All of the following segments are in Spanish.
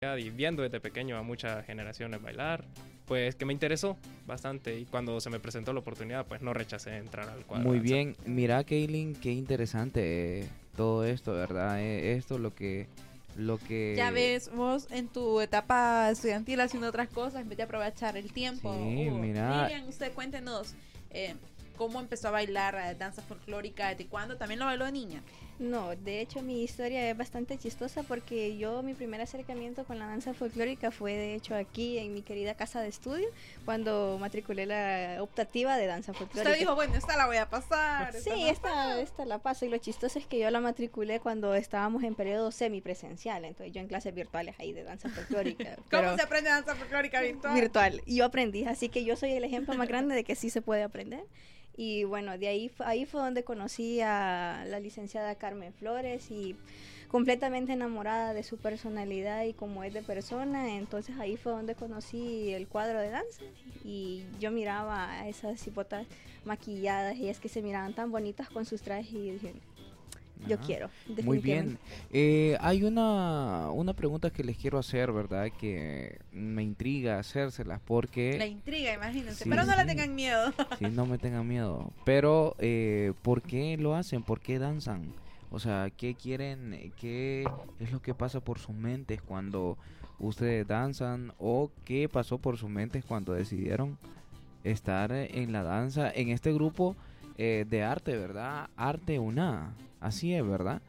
y viendo desde pequeño a muchas generaciones bailar, pues que me interesó bastante y cuando se me presentó la oportunidad, pues no rechacé entrar al cuadro Muy de danza. bien, mira, Kaylin, qué interesante todo esto, ¿verdad? Esto lo Ya que, ves, vos en tu etapa estudiantil haciendo otras cosas en vez de aprovechar el tiempo. sí, mira, Lilian, usted cuéntenos cómo empezó a bailar danza folclórica, desde cuándo, también lo bailó de niña. No, de hecho mi historia es bastante chistosa porque mi primer acercamiento con la danza folclórica fue de hecho aquí en mi querida casa de estudio cuando matriculé la optativa de danza folclórica. Usted dijo, bueno, esta la voy a pasar. Sí, esta la paso y lo chistoso es que yo la matriculé cuando estábamos en periodo semipresencial, entonces yo en clases virtuales ahí de danza folclórica. ¿Cómo se aprende danza folclórica virtual? Virtual, y yo aprendí, así que yo soy el ejemplo más grande de que sí se puede aprender. Y bueno, de ahí fue donde conocí a la licenciada Carmen Flores y completamente enamorada de su personalidad y cómo es de persona, entonces ahí fue donde conocí el cuadro de danza y yo miraba a esas hipotas maquilladas, ellas que se miraban tan bonitas con sus trajes y dije, yo quiero, muy bien. definitivamente. Hay una pregunta que les quiero hacer, ¿verdad? Que me intriga hacérselas porque... La intriga, imagínense, Sí, pero no sí. le tengan miedo. Sí, no me tengan miedo. Pero, ¿por qué lo hacen? ¿Por qué danzan? O sea, ¿qué quieren? ¿Qué es lo que pasa por sus mentes cuando ustedes danzan? ¿O qué pasó por sus mentes cuando decidieron estar en la danza, en este grupo de arte, ¿verdad? Arte UNA, así es, ¿verdad?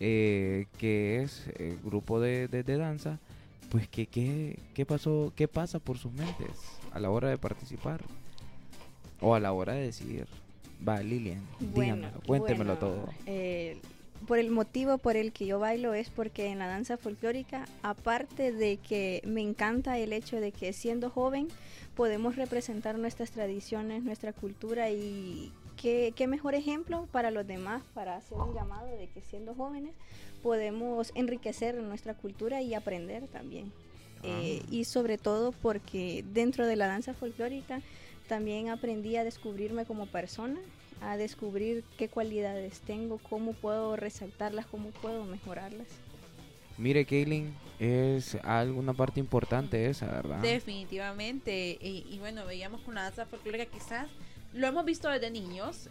Que es el grupo de danza. Pues, ¿qué pasó? ¿Qué pasa por sus mentes a la hora de participar? O a la hora de decidir. Va, Lilian, dígamelo, cuéntemelo todo. Por el motivo por el que yo bailo es porque en la danza folclórica, aparte de que me encanta el hecho de que siendo joven podemos representar nuestras tradiciones, nuestra cultura y qué mejor ejemplo para los demás, para hacer un llamado de que siendo jóvenes podemos enriquecer nuestra cultura y aprender también. Y sobre todo porque dentro de la danza folclórica también aprendí a descubrirme como persona, a descubrir qué cualidades tengo, cómo puedo resaltarlas, cómo puedo mejorarlas. Mire, Kaylin, es alguna parte importante esa, ¿verdad? Definitivamente. Y bueno, veíamos con la danza folclórica quizás lo hemos visto desde niños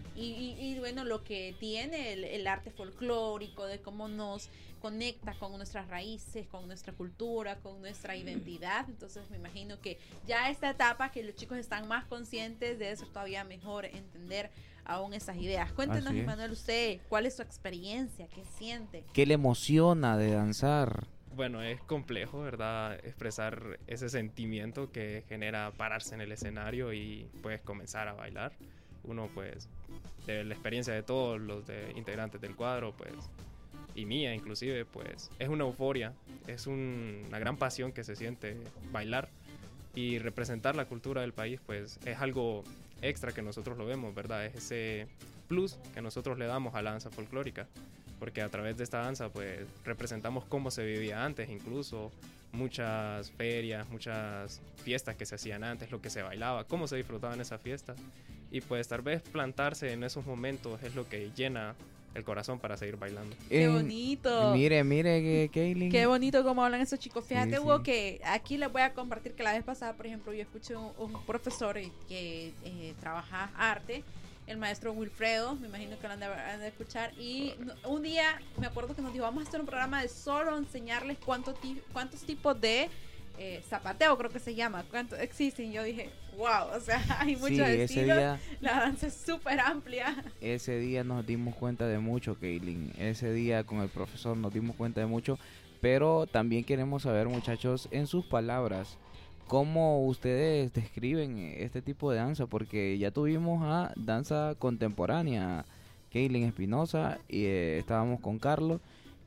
y bueno, lo que tiene el arte folclórico, de cómo nos conecta con nuestras raíces, con nuestra cultura, con nuestra identidad. Entonces me imagino que ya esta etapa que los chicos están más conscientes de eso, todavía mejor entender aún esas ideas. Cuéntenos, Emanuel, usted, ¿cuál es su experiencia? ¿Qué siente? ¿Qué le emociona de danzar? Bueno, es complejo, ¿verdad? Expresar ese sentimiento que genera pararse en el escenario y pues comenzar a bailar. Uno pues, de la experiencia de todos los integrantes del cuadro, pues, y mía inclusive, pues, es una euforia, es una gran pasión que se siente bailar y representar la cultura del país, pues, es algo extra que nosotros lo vemos, ¿verdad? Es ese plus que nosotros le damos a la danza folclórica. Porque a través de esta danza pues representamos cómo se vivía antes, incluso muchas ferias, muchas fiestas que se hacían antes, lo que se bailaba, cómo se disfrutaban esas fiestas y pues tal vez plantarse en esos momentos es lo que llena el corazón para seguir bailando. ¡Qué bonito! Mire, Kaylin. Qué bonito cómo hablan esos chicos. Fíjate, Sí, Hugo, sí. que aquí les voy a compartir que la vez pasada, por ejemplo, yo escuché un profesor que trabaja arte, el maestro Wilfredo, me imagino que lo han de escuchar, y un día me acuerdo que nos dijo, vamos a hacer un programa de solo enseñarles cuántos tipos de zapateo, creo que se llama, cuántos existen. Yo dije, wow, o sea, hay muchos estilos, la danza es súper amplia. Ese día nos dimos cuenta de mucho, Kaylin. Ese día con el profesor nos dimos cuenta de mucho, pero también queremos saber, muchachos, en sus palabras, ¿cómo ustedes describen este tipo de danza? Porque ya tuvimos a danza contemporánea, Kaylin Espinosa, y estábamos con Carlos,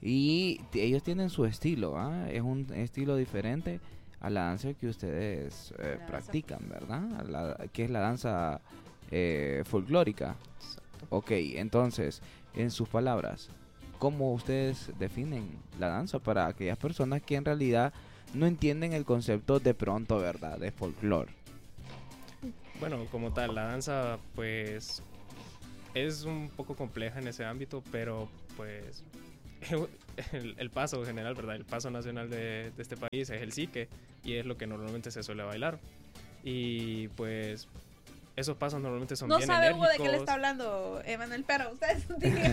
y ellos tienen su estilo, es un estilo diferente a la danza que ustedes practican, ¿verdad? Que es la danza folclórica. Ok, entonces, en sus palabras, ¿cómo ustedes definen la danza para aquellas personas que en realidad no entienden el concepto de pronto, ¿verdad? De folclore. Bueno, como tal, la danza pues es un poco compleja en ese ámbito, pero pues el paso general, ¿verdad? El paso nacional de este país es el sique y es lo que normalmente se suele bailar. Y pues esos pasos normalmente son No bien sabe Hugo de enérgicos. qué le está hablando Emanuel, pero ustedes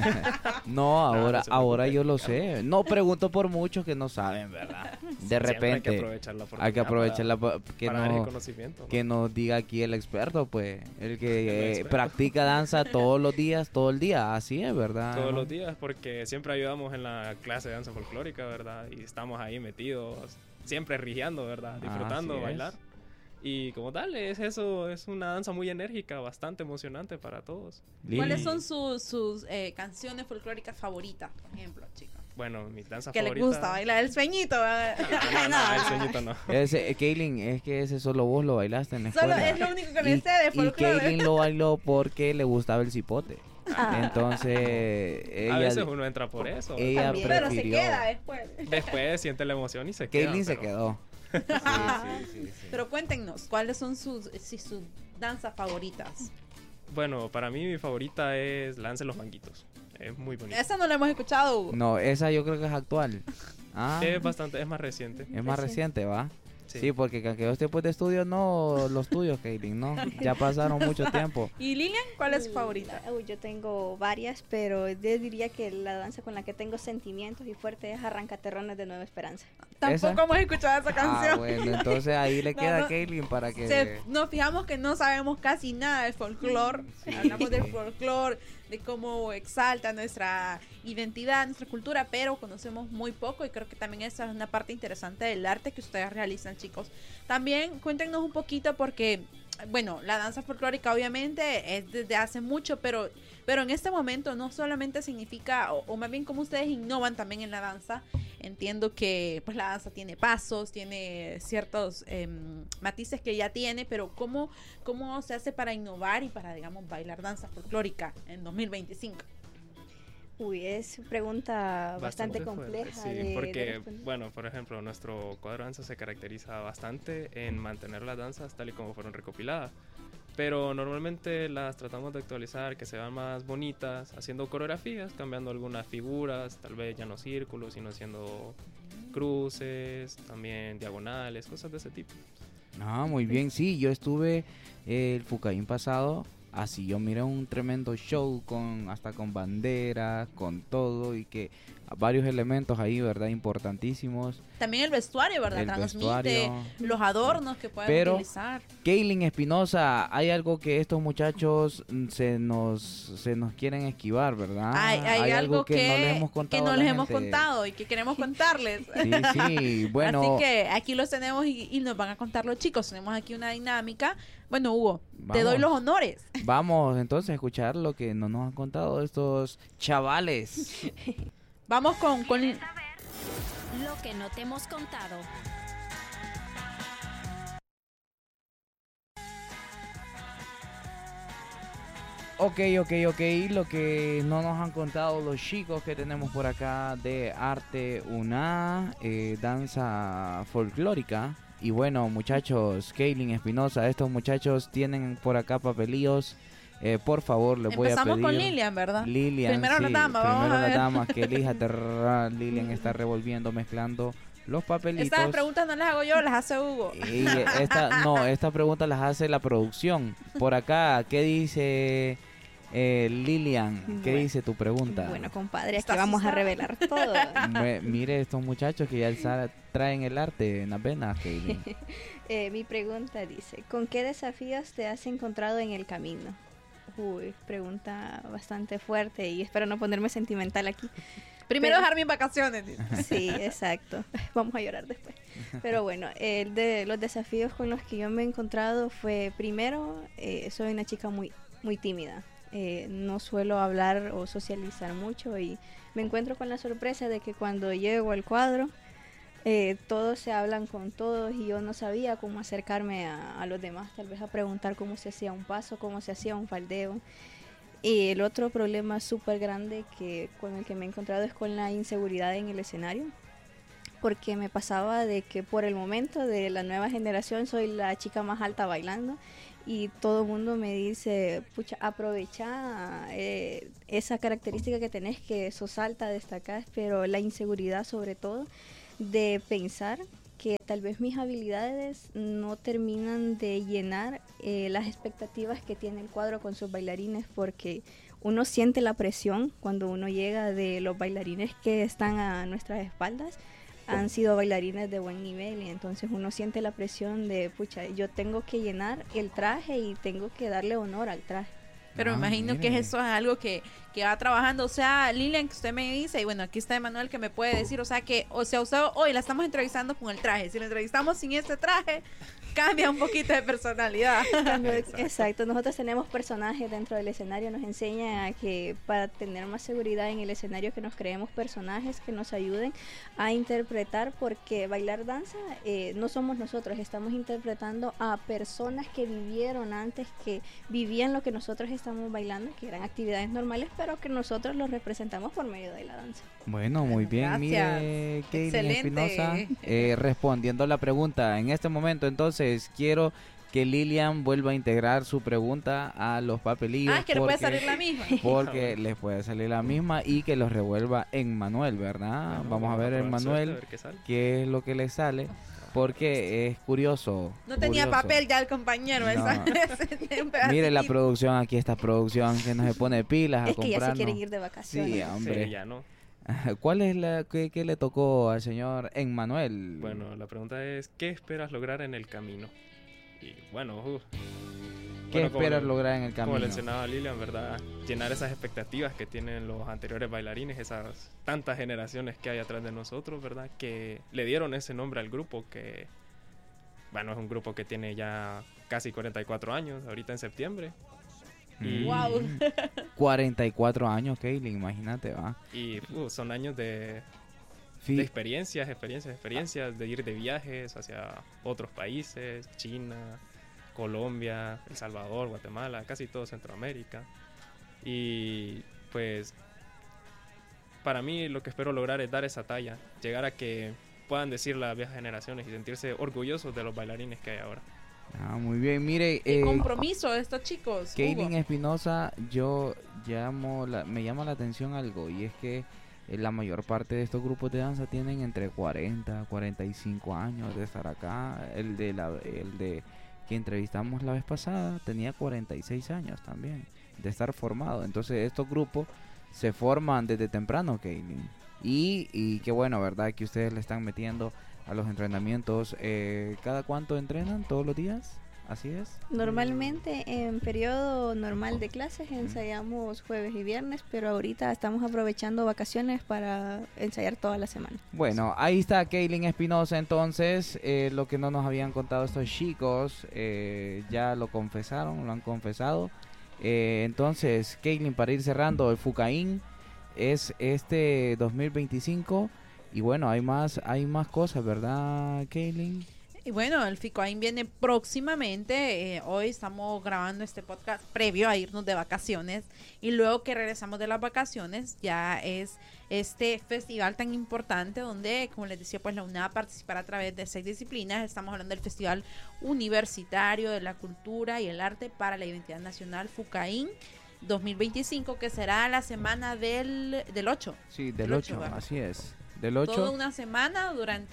No, ahora, no se ahora preocupe. yo lo sé. No pregunto por muchos que no saben, ¿verdad? De Siempre repente hay que aprovechar la oportunidad hay que aprovecharla que para dar el no conocimiento, ¿no? que nos diga aquí el experto, pues, el que experto. practica danza todos los días, todo el día, así es, ¿verdad? Todos hermano? los días, porque siempre ayudamos en la clase de danza folclórica, ¿verdad? Y estamos ahí metidos, siempre rigiando, ¿verdad? Disfrutando, Así es. bailar. Y como tal, es eso, es una danza muy enérgica, bastante emocionante para todos. Lili. ¿Cuáles son sus canciones folclóricas favoritas, por ejemplo, chicos? Bueno, mi danza Que les favorita... gusta bailar el sueñito. No, el sueñito no. Ese, Kaylin, es que ese solo vos lo bailaste en la Solo escuela. es lo único que me sé de Y folclore. Kaylin lo bailó porque le gustaba el cipote. Ah, Entonces, A ella, veces uno entra por eso. ella También. Pero se prefirió. queda después. Después siente la emoción y se queda. Kaylin se pero- quedó. Sí. Pero cuéntenos, ¿cuáles son sus danzas favoritas? Bueno, para mí mi favorita es la danza de los manguitos. Es muy bonita. Esa no la hemos escuchado, Hugo. No, esa yo creo que es actual. Ah, Es bastante, es más reciente. es más Reciente. reciente, ¿va? Sí. Sí, porque que aquellos tiempos de estudio no los tuyos, Kaylin, no. Ya pasaron mucho tiempo. ¿Y Lilian, cuál es su favorita? Yo tengo varias, pero yo diría que la danza con la que tengo sentimientos y fuerte es Arrancaterrones de Nueva Esperanza. Tampoco esa. hemos escuchado esa Ah, canción. bueno, entonces ahí le No, queda no. a Kaylin para que... Nos fijamos que no sabemos casi nada del folclore. Sí. Hablamos del folclore, de cómo exalta nuestra identidad, nuestra cultura, pero conocemos muy poco y creo que también esa es una parte interesante del arte que ustedes realizan, chicos. También cuéntenos un poquito porque, bueno, la danza folclórica obviamente es desde hace mucho, pero en este momento no solamente significa, o más bien como ustedes innovan también en la danza. Entiendo que pues la danza tiene pasos, tiene ciertos matices que ya tiene, pero ¿cómo se hace para innovar y para, digamos, bailar danza folclórica en 2025? Uy, es pregunta bastante fuerte, compleja. sí, de porque, responder. bueno, por ejemplo, nuestro cuadro de danza se caracteriza bastante en mantener las danzas tal y como fueron recopiladas. Pero normalmente las tratamos de actualizar, que se vean más bonitas, haciendo coreografías, cambiando algunas figuras, tal vez ya no círculos, sino haciendo cruces, también diagonales, cosas de ese tipo. Ah, muy bien, sí, yo estuve el Fucaín pasado, así yo miré un tremendo show hasta con banderas, con todo y que varios elementos ahí, ¿verdad? Importantísimos. También el vestuario, ¿verdad? El Transmite vestuario. los adornos que pueden Pero- utilizar. Kaylin Espinosa, hay algo que estos muchachos se nos quieren esquivar, ¿verdad? Hay algo que no les hemos contado. no a la les hemos gente. contado y que queremos contarles. Sí, sí, bueno. Así que aquí los tenemos y nos van a contar los chicos. Tenemos aquí una dinámica. Bueno, Hugo, te doy Vamos. los honores. Vamos entonces a escuchar lo que nos han contado estos chavales. Vamos con Lo que no te hemos contado. Ok, lo que no nos han contado los chicos que tenemos por acá de Arte UNA, danza folclórica. Y bueno, muchachos, Kaylin Espinosa, estos muchachos tienen por acá papelillos. Por favor, les voy a pedir. Empezamos con Lilian, ¿verdad? Lilian, Primero la sí, dama, vamos primero a la ver. dama, que elija. Lilian está revolviendo, mezclando los papelitos. Estas preguntas no las hago yo, las hace Hugo. Y esta pregunta las hace la producción. Por acá, ¿qué dice Lilian? ¿Qué Bueno. dice tu pregunta? Bueno, compadre, aquí Estás vamos a usada. revelar todo. Mire estos muchachos que ya traen el arte en las venas, Kaylin. Mi pregunta dice, ¿con qué desafíos te has encontrado en el camino? Uy, pregunta bastante fuerte y espero no ponerme sentimental aquí. Primero Pero- dejarme en vacaciones. Sí, exacto. Vamos a llorar después. Pero bueno, el de los desafíos con los que yo me he encontrado fue, primero, soy una chica muy, muy tímida. No suelo hablar o socializar mucho y me encuentro con la sorpresa de que cuando llego al cuadro, todos se hablan con todos y yo no sabía cómo acercarme a los demás, tal vez a preguntar cómo se hacía un paso, cómo se hacía un faldeo. Y el otro problema súper grande con el que me he encontrado es con la inseguridad en el escenario, porque me pasaba de que por el momento de la nueva generación soy la chica más alta bailando y todo el mundo me dice, pucha, aprovecha esa característica que tenés, que sos alta, destacás, pero la inseguridad sobre todo de pensar que tal vez mis habilidades no terminan de llenar las expectativas que tiene el cuadro con sus bailarines, porque uno siente la presión cuando uno llega de los bailarines que están a nuestras espaldas. Han sido bailarines de buen nivel y entonces uno siente la presión de, pucha, yo tengo que llenar el traje y tengo que darle honor al traje. Pero me imagino que eso es algo que va trabajando. O sea, Lilian, que usted me dice, y bueno, aquí está Emanuel que me puede decir, o sea, usted hoy la estamos entrevistando con el traje. Si la entrevistamos sin este traje, cambia un poquito de personalidad. Exacto, nosotros tenemos personajes dentro del escenario, nos enseña a que para tener más seguridad en el escenario que nos creemos personajes que nos ayuden a interpretar, porque bailar danza no somos nosotros, estamos interpretando a personas que vivieron antes, que vivían lo que nosotros estamos bailando, que eran actividades normales, pero que nosotros los representamos por medio de la danza. Bueno, muy bien, Gracias. Mire, Kaylin Espinosa, Excelente. respondiendo la pregunta. En este momento, entonces, quiero que Lilian vuelva a integrar su pregunta a los papelillos. Que le puede salir la misma. Porque les puede salir la misma y que los revuelva en Manuel, ¿verdad? Bueno, Vamos a ver en Manuel a ver qué sale. qué es lo que le sale, porque es curioso. No tenía curioso. papel ya el compañero. No. Un pedacito. Mire la producción, aquí esta producción que no se pone pilas a Es que ya se comprarnos. quieren ir de vacaciones. Sí, hombre. Sí, ya no. ¿Cuál es qué le tocó al señor Emmanuel? Bueno, la pregunta es, ¿qué esperas lograr en el camino? Y bueno, ¿Qué bueno, esperas lograr en el Como camino? le mencionaba Lilian, ¿verdad? Llenar esas expectativas que tienen los anteriores bailarines, esas tantas generaciones que hay atrás de nosotros, ¿verdad? Que le dieron ese nombre al grupo, que, bueno, es un grupo que tiene ya casi 44 años, ahorita en septiembre. Y, Wow. 44 años, Kaylin, imagínate, va. y son años de experiencias, de ir de viajes hacia otros países, China, Colombia, El Salvador, Guatemala, casi todo Centroamérica. Y pues para mí lo que espero lograr es dar esa talla, llegar a que puedan decir las viejas generaciones y sentirse orgullosos de los bailarines que hay ahora. Ah, muy bien, mire, Qué compromiso de estos chicos. Kaylin Hugo. Espinosa, me llama la atención algo, y es que la mayor parte de estos grupos de danza tienen entre 40 45 años de estar acá. El de que entrevistamos la vez pasada tenía 46 años también de estar formado. Entonces estos grupos se forman desde temprano, Kaylin, y qué bueno, ¿verdad? Que ustedes le están metiendo a los entrenamientos. ¿Cada cuánto entrenan? ¿Todos los días? ¿Así es? Normalmente en periodo normal de clases ensayamos jueves y viernes, pero ahorita estamos aprovechando vacaciones para ensayar toda la semana. Bueno, ahí está Kaylin Espinosa. Entonces, lo que no nos habían contado estos chicos, ya lo han confesado. Entonces, Kaylin, para ir cerrando, el FUCAIN es este 2025. Y bueno, hay más cosas, ¿verdad, Kaylin? Y bueno, el FICOAIN viene próximamente. Hoy estamos grabando este podcast previo a irnos de vacaciones. Y luego que regresamos de las vacaciones, ya es este festival tan importante donde, como les decía, pues la UNAV participará a través de 6 disciplinas. Estamos hablando del Festival Universitario de la Cultura y el Arte para la Identidad Nacional FUCAIN 2025, que será la semana del 8. Sí, del 8, ¿verdad? así es. Del 8. Toda una semana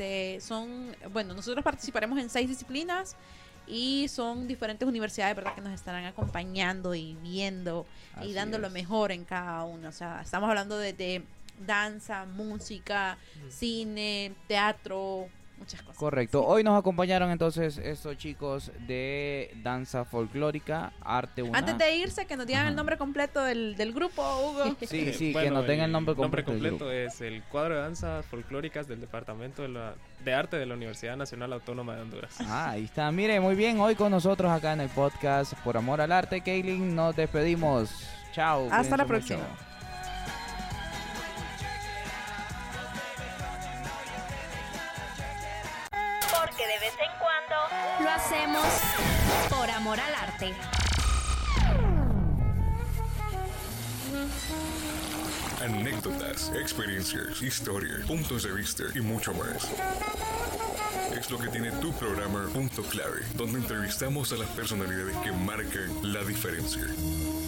nosotros participaremos en 6 disciplinas y son diferentes universidades, ¿verdad?, que nos estarán acompañando y viendo y dando lo mejor en cada uno. O sea, estamos hablando de danza, música, cine, teatro, muchas cosas. Correcto. Hoy nos acompañaron entonces estos chicos de danza folclórica, arte UNAV. Antes de irse, que nos digan el nombre completo del grupo, Hugo. Sí, Bueno, que nos tengan el nombre nombre completo. del completo es el Cuadro de Danzas Folclóricas del Departamento de Arte de la Universidad Nacional Autónoma de Honduras. Ahí está. Mire, muy bien. Hoy con nosotros acá en el podcast Por Amor al Arte. Kaylin, nos despedimos. Chao. Hasta la cuídense próxima. mucho. Porque de vez en cuando lo hacemos por amor al arte. Anécdotas, experiencias, historias, puntos de vista y mucho más. es lo que tiene tu programa Punto Clave, donde entrevistamos a las personalidades que marcan la diferencia.